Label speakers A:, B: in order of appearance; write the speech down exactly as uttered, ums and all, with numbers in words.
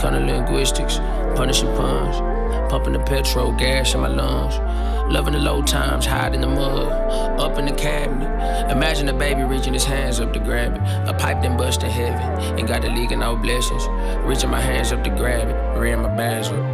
A: Tunnel linguistics, punishing puns. Pumping the petrol, gas in my lungs. Loving the low times, hide in the mud. Up in the cabinet. Imagine a baby reaching his hands up to grab it. A pipe then busting heavy. And got the leaking out blessings. Reaching my hands up to grab it. Reading my bags up.